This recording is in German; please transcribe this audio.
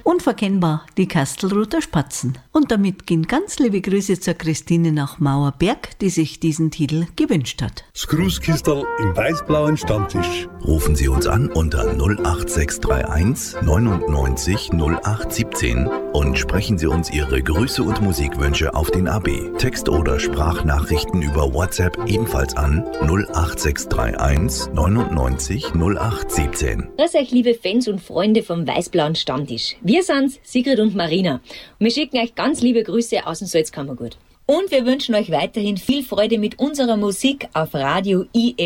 unverkennbar die Kastelruther Spatzen. Und damit gehen ganz liebe Grüße zur Christine nach Mauerberg, die sich diesen Titel gewünscht hat. Das Grußkistel im weiß-blauen Stammtisch. Rufen Sie uns an unter 08631 99 0817 und sprechen Sie uns Ihre Grüße und Musikwünsche auf den AB. Text- oder Sprachnachrichten über WhatsApp ebenfalls an 08631 99 0817. Grüß euch, liebe Fans und Freunde vom weiß-blauen Stammtisch. Wir sind's, Sigrid und Marina. Und wir schicken euch ganz liebe Grüße aus dem Salzkammergut. Und wir wünschen euch weiterhin viel Freude mit unserer Musik auf Radio IE